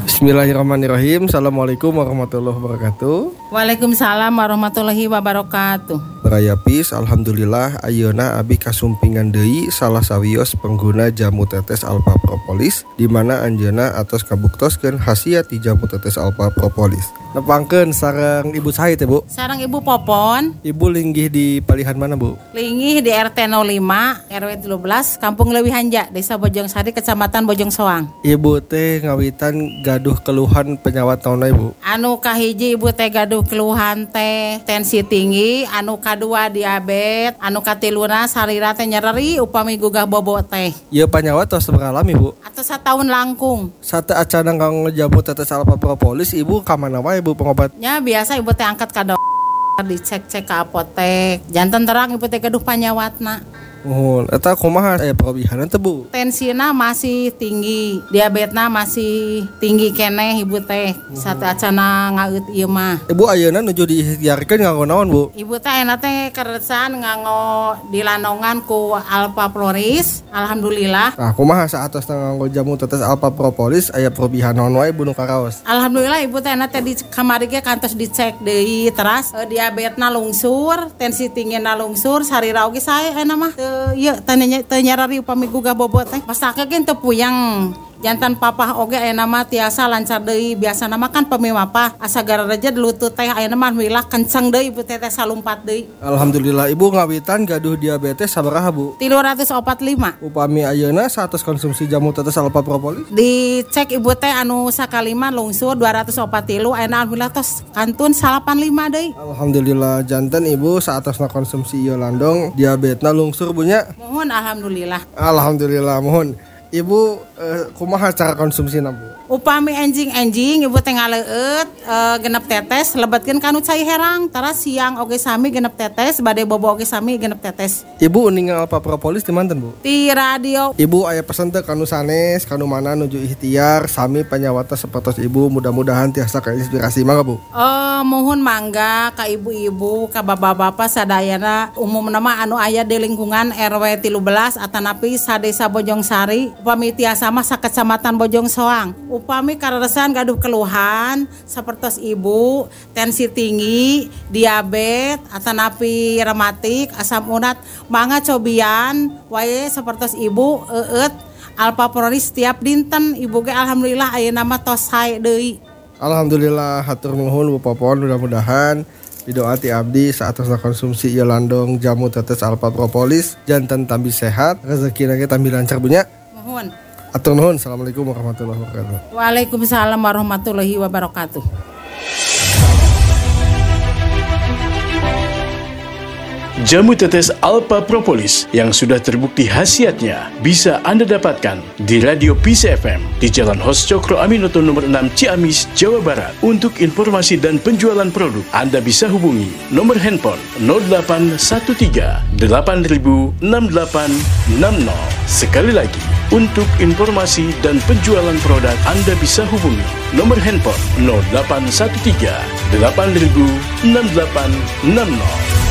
Bismillahirrahmanirrahim. Assalamualaikum warahmatullahi wabarakatuh. Waalaikumsalam warahmatullahi wabarakatuh. Berayapis, alhamdulillah ayeuna abi kasumpingan deui salah sawios pengguna jamu tetes Alpha Propolis di mana anjeunna atos kabuktoskeun khasiat ti jamu tetes Alpha Propolis. Nepangkeun sareng Ibu saha teh, Bu? Sareng Ibu Popon. Ibu linggih di palihan mana, Bu? Linggih di RT 05 RW 13 Kampung Leuwihanja, Desa Bojongsari, Kecamatan Bojong Soang. Ibu teh ngawitan gaduh keluhan penyawat naon, Bu? Anu kahiji ibu teh gaduh keluhan teh tensi tinggi, anu kadua diabetes, anu katiluna sarira teh nyeri upami gugah bobo teh. Ieu penyawat tos mengalami, Bu? Atau 1 tahun langkung. Sate acana kanggo jamu tetes Alpha Propolis, Ibu ka mana wae, Bu, pengobatnya? Biasa ibu teh angkat ka dokter, dicek-cek ke apotek. Janten terang ibu teh gaduh panyawatna. Eta kumaha aya parobihanan teh, Bu? Tensina masih tinggi, diabetesna masih tinggi keneh ibu teh. Sate acana ngaeut ieu mah. Ibu ayeuna nuju diikhtiarkeun nganggo naon, Bu? Ibu teh enak teh keresan nganggo dilandongan ku Alpha Floris. Alhamdulillah. Nah, kumaha saatosna nganggo jamu tetes Alpha Propolis aya parobihan naon wae Bu nu karaos? Alhamdulillah ibu teh enak teh di kamari ge kantos dicek deui teras diabetesna lungsur, tensi tinggina lungsur, sarira oge sae enak mah. Ieu teh nyarari upami gugah bobot teh. Pastake ge teu puyeng. Jantan papa oge ayeuna mah tiasa lancar deui. Biasana mah kan pemimapa asa garareja lutut teh ayeuna mah wilah kenceng deui ibu teh salumpat deui. Alhamdulillah ibu ngawitan gaduh diabetes sabaraha, Bu? 345. Upami ayeuna satos konsumsi jamu tetes Alpha Propolis? Dicek ibu teh anu sakalima lungsur 243 ayeuna alhamdulillah tos kantun 85 deui. Alhamdulillah janten ibu saatosna konsumsi ieu landong diabetesna lungsur bunya. Mohon alhamdulillah. Alhamdulillah mohon. Ibu kumaha cara konsumsina, Bu? Upami enjing ibu teh ngaleut genep tetes lebetkeun kanu cai herang taras siang oge sami genep tetes bade bobo oge sami genep tetes. Ibu ningal Alpha Propolis di manten, Bu? Di radio. Ibu aya pesen teh kanu sanes kanu mana nuju ikhtiar sami panyawata sapertos ibu mudah-mudahan tiasa kainspirasi mangga, Bu. Mohon mangga ka ibu-ibu ka bapak-bapak sadayana umumna mah anu aya di lingkungan RW 13 atanapi sadesa Bojongsari upami tiasa mah sakecamatan Bojong Soang. Upami kareresan gaduh keluhan sapertos ibu, tensi tinggi, diabetes, atanapi rematik, asam urat, mangga cobian wae sapertos ibu eut Alpha Propolis tiap dinten ibu ge alhamdulillah ayeuna mah tos sae deui. Alhamdulillah hatur nuhun Bu Popon, mudah-mudahan didoati abdi saatosna konsumsi ieu landong jamu tetes Alpha Propolis janten tambi sehat, rezekina ge tambi lancar bunya. Mohon. Atur nuhun. Assalamualaikum warahmatullahi wabarakatuh. Waalaikumsalam warahmatullahi wabarakatuh. Jamu tetes Alpha Propolis yang sudah terbukti khasiatnya bisa Anda dapatkan di Radio Peace FM di Jalan Hos Cokro Aminoto nomor 6 Ciamis, Jawa Barat. Untuk informasi dan penjualan produk, Anda bisa hubungi nomor handphone 0813 8000 6860. Sekali lagi, untuk informasi dan penjualan produk Anda bisa hubungi nomor handphone 0813 8000 6860.